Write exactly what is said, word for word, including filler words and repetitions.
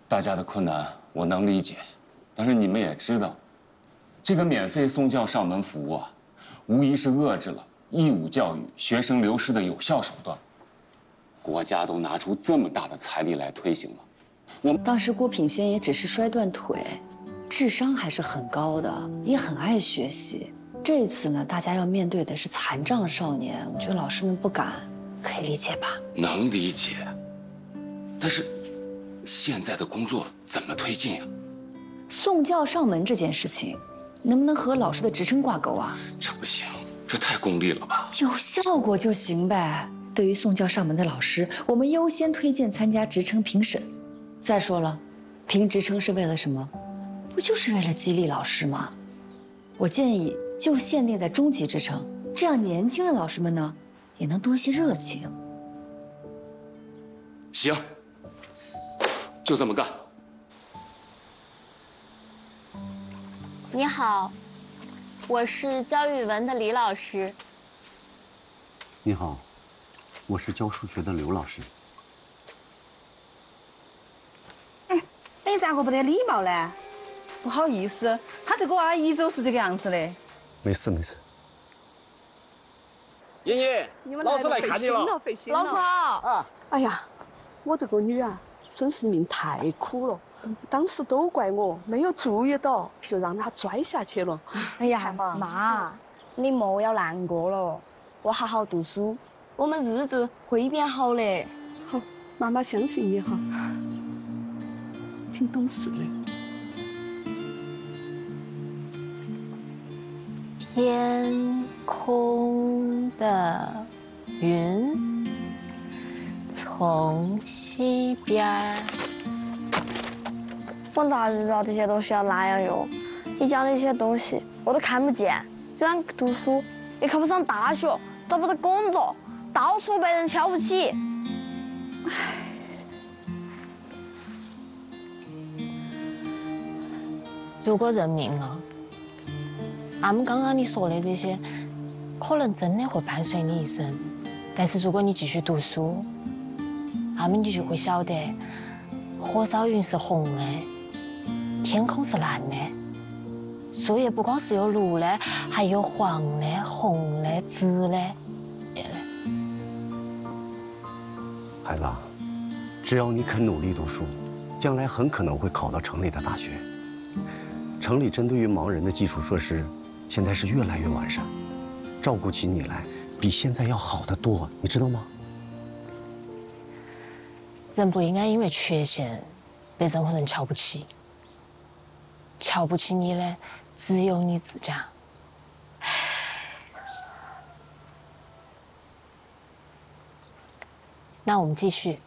大家的困难我能理解，但是你们也知道，这个免费送教上门服务啊，无疑是遏制了义务教育学生流失的有效手段。国家都拿出这么大的财力来推行了，我们当时郭品仙也只是摔断腿，智商还是很高的，也很爱学习。这一次呢，大家要面对的是残障少年，我觉得老师们不敢，可以理解吧？ 能理解，但是现在的工作怎么推进呀？ 送教上门这件事情，能不能和老师的职称挂钩啊？ 这不行，这太功利了吧？ 有效果就行呗。对于送教上门的老师，我们优先推荐参加职称评审。再说了，评职称是为了什么？不就是为了激励老师吗？我建议就限定在中级职称，这样年轻的老师们呢，也能多些热情。 行，就这么干。 你好，我是教语文的李老师。 你好，我是教数学的刘老师。 哎，你咋个不得礼貌呢？不好意思，他这个阿姨就是这个样子的。 没事没事。 妍妍，老师来看你了。 老师好。 啊， 哎呀，我这个女啊，真是命太苦了。当时都怪我没有注意到，就让她摔下去了。 哎呀，妈，你莫要难过了，我好好读书，我们日子会变好的。 好，妈妈相信你哈，挺懂事的。 天空的云从西边儿。我哪知道这些东西要那样用？你讲的一些东西我都看不见，就算读书也考不上大学，找不到工作，到处被人瞧不起。唉，如果认命了，俺们刚刚你说的这些，可能真的会伴随你一生。但是如果你继续读书，俺们你就会晓得，火烧云是红的。天空是蓝的，树叶不光是有绿的，还有黄的、红的、紫的。 孩子，只要你肯努力读书，将来很可能会考到城里的大学。城里针对于盲人的基础设施，现在是越来越完善，照顾起你来比现在要好得多，你知道吗？ 人不应该因为缺陷被任何人瞧不起。瞧不起你的只有你自家。那我们继续。